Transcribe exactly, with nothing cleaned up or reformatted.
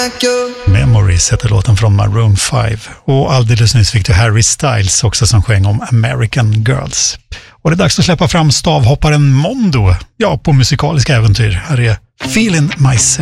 like you. Memories heter låten från Maroon fem. Och alldeles nyss fick du Harry Styles också som sjöng om American Girls. Och det är dags att släppa fram stavhopparen Mondo. Ja, på musikaliska äventyr. Här är Feeling Myself.